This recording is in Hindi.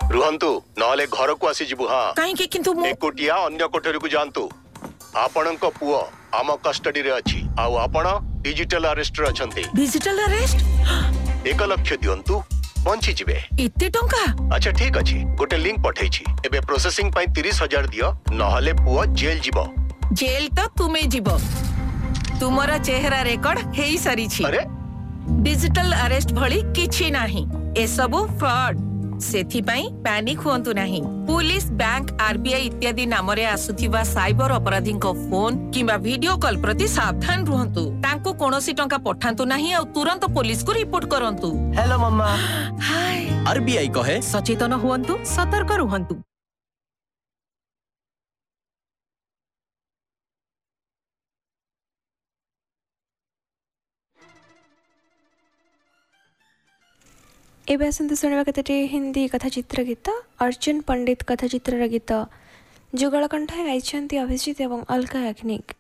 रुहंतु नहले घर को आसी जिबु। हां काहे किंतु मो एकोटिया अन्य कोठरी को जानतु। आपणक पुओ आम कस्टडी रे अछि आउ आपण डिजिटल अरेस्ट रे अछंती। Digital arrest 1 lakh दियंतु bunchy जिबे। इत्ते टंका? अच्छा ठीक अछि गोटे लिंक पठैछि एबे प्रोसेसिंग पई 30,000 दियो नहले पुओ जेल जिवो। जेल तो तुमे जीवो। तुमरा चेहरा रेकॉर्ड हेई सरी छी। अरे डिजिटल अरेस्ट भली किछि नाही ए सबु फ्रॉड। सेथि पई पैनिक होंतु नाही। पुलिस बैंक आरबीआई इत्यादि नाम रे आसुथिबा साइबर अपराधी को फोन किबा वीडियो कॉल प्रति सावधान रहंतु। तांको कोनोसी टंका पठांतु नाही और तुरंत पुलिस को रिपोर्ट करंतु। हेलो मम्मा। हाय आरबीआई कहे सचेतन हुअंतु सतर्क रहंतु। एबे आसंतु सुनिबा केतटे हिंदी कथाचित्र गीत अर्जुन पंडित कथाचित्र गीत जुगल कंठ गाइछन्ति अभिजित एवं अलका याग्निक।